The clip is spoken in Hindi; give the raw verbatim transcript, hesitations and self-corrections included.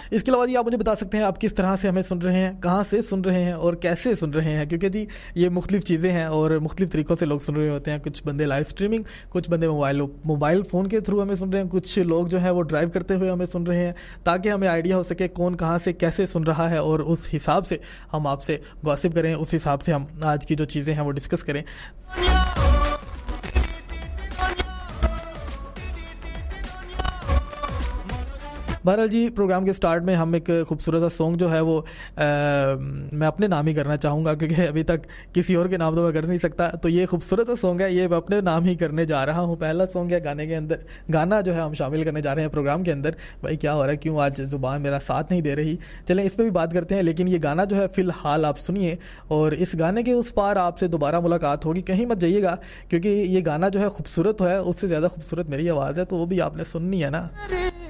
इसके अलावा जी आप मुझे बता सकते हैं आप किस तरह से हमें सुन रहे हैं, कहाँ से सुन रहे हैं और कैसे सुन रहे हैं, क्योंकि जी ये मुख्तलिफ चीज़ें हैं और मुख्तलिफ तरीक़ों से लोग सुन रहे होते हैं। कुछ बंदे लाइव स्ट्रीमिंग, कुछ बंदे मोबाइल मोबाइल फ़ोन के थ्रू हमें सुन रहे हैं, कुछ लोग जो है वो ड्राइव करते हुए हमें सुन रहे हैं, ताकि हमें आइडिया हो सके कौन कहाँ से कैसे सुन रहा है और उस हिसाब से हम आपसे गॉसिप करें, उस हिसाब से हम आज की जो चीज़ें हैं वो डिस्कस करें। बहरहाल जी प्रोग्राम के स्टार्ट में हम एक खूबसूरत सा सॉन्ग जो है वो आ, मैं अपने नाम ही करना चाहूँगा, क्योंकि अभी तक किसी और के नाम तो मैं कर नहीं सकता। तो ये खूबसूरत सा सॉन्ग है, ये मैं अपने नाम ही करने जा रहा हूँ। पहला सॉन्ग है गाने के अंदर, गाना जो है हम शामिल करने जा रहे हैं प्रोग्राम के अंदर। भाई क्या हो रहा है, क्यों आज ज़ुबान मेरा साथ नहीं दे रही, चलें इस पर भी बात करते हैं। लेकिन ये गाना जो है फ़िलहाल आप सुनिए, और इस गाने के उस पार आपसे दोबारा मुलाकात होगी, कहीं मत जाइएगा, क्योंकि ये गाना जो है खूबसूरत है, उससे ज़्यादा खूबसूरत मेरी आवाज़ है, तो वो भी आपने सुननी है ना।